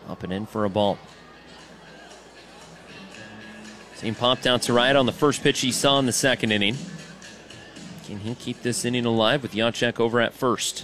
Up and in for a ball. Team popped out to right on the first pitch he saw in the second inning. Can he keep this inning alive with Jacek over at first?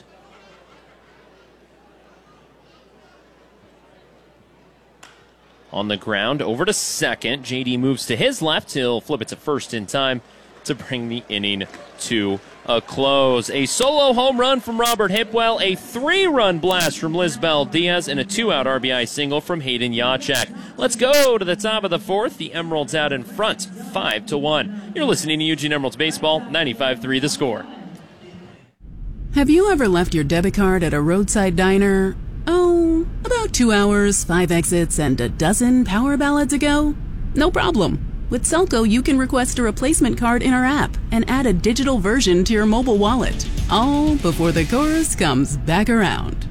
On the ground, over to second. JD moves to his left. He'll flip it to first in time to bring the inning to a close. A solo home run from Robert Hipwell, a 3-run blast from Lisbel Diaz, and a 2-out RBI single from Hayden Jacek. Let's go to the top of the fourth. The Emeralds out in front, 5-1. You're listening to Eugene Emeralds Baseball, 95.3 The Score. Have you ever left your debit card at a roadside diner? Oh, about 2 hours, 5 exits, and a dozen power ballads ago? No problem. With Selco, you can request a replacement card in our app and add a digital version to your mobile wallet, all before the chorus comes back around.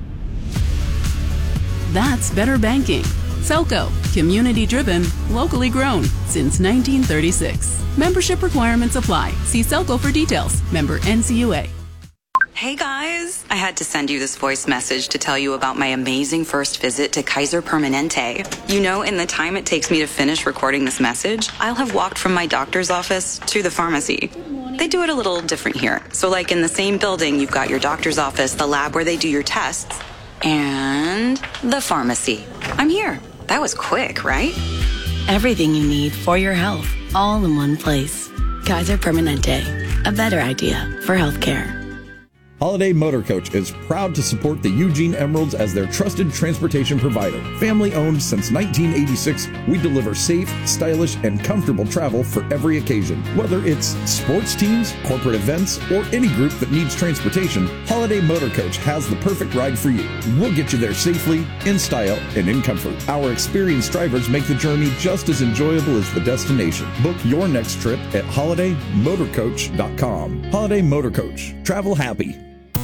That's better banking. Selco, community-driven, locally grown since 1936. Membership requirements apply. See Selco for details. Member NCUA. Hey guys, I had to send you this voice message to tell you about my amazing first visit to Kaiser Permanente. You know, in the time it takes me to finish recording this message, I'll have walked from my doctor's office to the pharmacy. They do it a little different here. So like in the same building, you've got your doctor's office, the lab where they do your tests, and the pharmacy. I'm here. That was quick, right? Everything you need for your health, all in one place. Kaiser Permanente, a better idea for healthcare. Holiday Motor Coach is proud to support the Eugene Emeralds as their trusted transportation provider. Family owned since 1986, we deliver safe, stylish, and comfortable travel for every occasion. Whether it's sports teams, corporate events, or any group that needs transportation, Holiday Motor Coach has the perfect ride for you. We'll get you there safely, in style, and in comfort. Our experienced drivers make the journey just as enjoyable as the destination. Book your next trip at holidaymotorcoach.com. Holiday Motor Coach. Travel happy.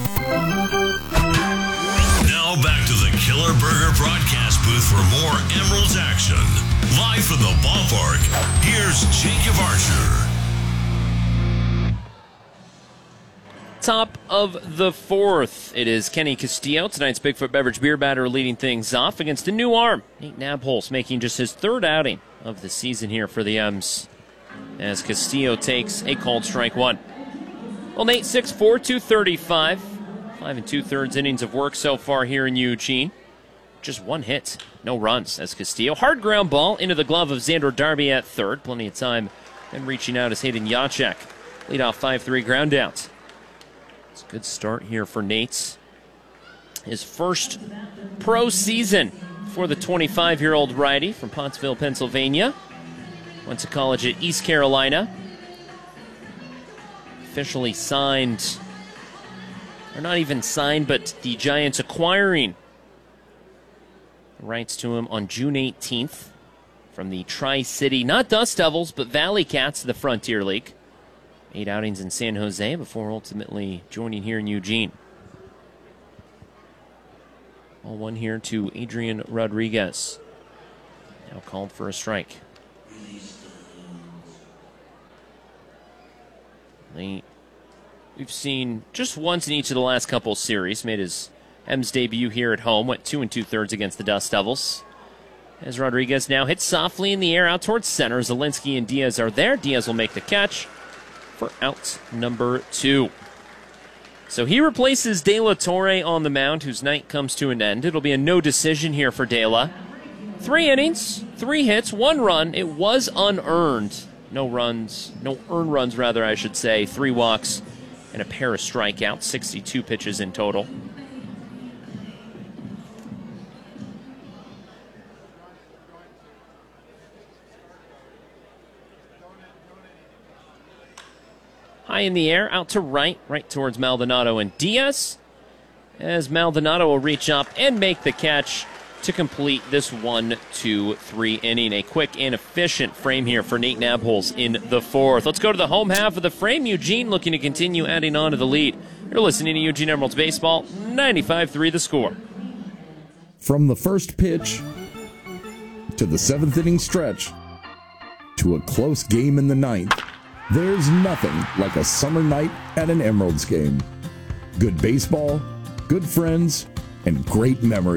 Now back to the Killer Burger broadcast booth for more Emeralds action. Live from the ballpark, here's Jacob Archer. Top of the fourth, it is Kenny Castillo, tonight's Bigfoot Beverage beer batter, leading things off against a new arm. Nate Nabholz making just his third outing of the season here for the Ems, as Castillo takes a called strike one. Well, Nate, 6'4", 235. 5 2/3 innings of work so far here in Eugene. Just one hit, no runs as Castillo. Hard ground ball into the glove of Xander Darby at third. Plenty of time. And reaching out is Hayden Jacek. Lead off 5-3 ground out. It's a good start here for Nate. His first pro season for the 25-year-old righty from Pottsville, Pennsylvania. Went to college at East Carolina. Officially signed, or not even signed, but the Giants acquiring rights to him on June 18th from the Tri-City, not Dust Devils, but Valley Cats of the Frontier League. 8 outings in San Jose before ultimately joining here in Eugene. Ball one here to Adrian Rodriguez. Now called for a strike. We've seen just once in each of the last couple of series. Made his Ems debut here at home. Went 2 2/3 against the Dust Devils. As Rodriguez now hits softly in the air out towards center. Zielinski and Diaz are there. Diaz will make the catch for out number 2. So he replaces De La Torre on the mound, whose night comes to an end. It'll be a no decision here for De La. 3 innings, 3 hits, 1 run. It was unearned. No runs, no earned runs rather, I should say. 3 walks and a pair of strikeouts, 62 pitches in total. High in the air, out to right towards Maldonado and Diaz. As Maldonado will reach up and make the catch to complete this 1-2-3 inning. A quick and efficient frame here for Nate Nabholz in the fourth. Let's go to the home half of the frame. Eugene looking to continue adding on to the lead. You're listening to Eugene Emeralds Baseball, 95.3 The Score. From the first pitch to the 7th inning stretch to a close game in the 9th, there's nothing like a summer night at an Emeralds game. Good baseball, good friends, and great memories.